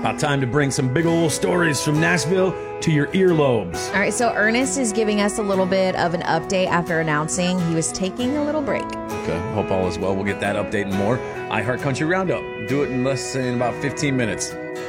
About time to bring some big old stories from Nashville to your earlobes. All right, so Ernest is giving us a little bit of an update after announcing he was taking a little break. Okay, hope all is well. We'll get that update and more. iHeart Country Roundup. Do it in less than about 15 minutes.